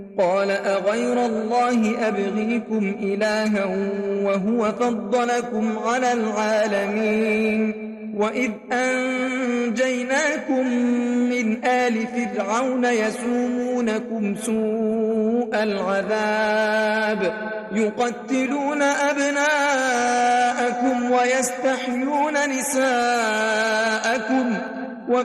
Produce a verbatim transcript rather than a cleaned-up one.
قال أغير الله أبغيكم إلها وهو فضلكم على العالمين وإذ أنجيناكم من آل فرعون يسومونكم سوء العذاب يقتلون أبناءكم ويستحيون نساءكم